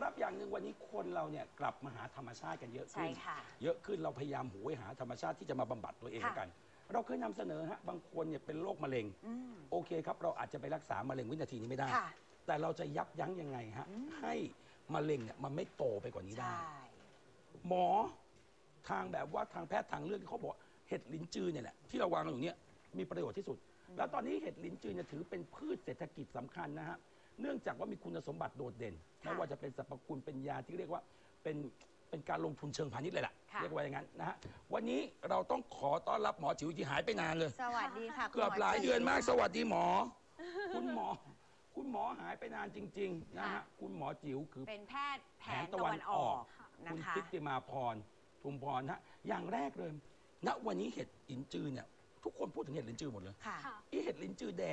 ครับอย่างหนึ่งวันนี้คนเราเนี่ยกลับมาหาธรรมชาติกันเยอะขึ้นใช่ค่ะเยอะขึ้นเราพยายามโหยหาธรรมชาติที่จะมาบำบัดตัวเองกัน เราเคยนำเสนอฮะบางคนเนี่ยเป็นโรคมะเร็งโอเคครับเราอาจจะไปรักษามะเร็งวินาทีนี้ไม่ได้ค่ะแต่เราจะยับยั้งยังไงฮะให้มะเร็งเนี่ยมันไม่โตไปกว่านี้ได้ใช่หมอทางแบบว่าทางแพทย์ทางเลือกเขาบอกเห็ดลิ้นจือเนี่ยแหละที่เราวางอยู่เนี่ยมีประโยชน์ที่สุดแล้วตอนนี้เห็ดลิ้นจือเนี่ยถือเป็นพืชเศรษฐกิจสำคัญนะฮะเนื่องจากว่ามีคุณสมบัติโดดเด่นไม่ว่าจะเป็นสรรพคุณเป็นยาที่เรียกว่าเป็นเป็นการลงทุนเชิงพาณิชย์เลยล่ะเรียกว่าอย่างนั้นนะฮะวันนี้เราต้องขอต้อนรับหมอจิ๋วที่หายไปนานเลยสวัสดีค่ะเกือบหลายเดือนมากสวัสดีหมอคุณหมอคุณหมอหายไปนานจริงๆนะฮะคุณหมอจิ๋วคือเป็นแพทย์แผนตะวันออกนะคุณคะทิติมาพรทุมพรฮะอย่างแรกเลยณวันนี้เห็ดลิ้นจือเนี่ยทุกคนพูดถึงเห็ดลิ้นจือหมดเลยค่ะอีเห็ดลิ้นจือแด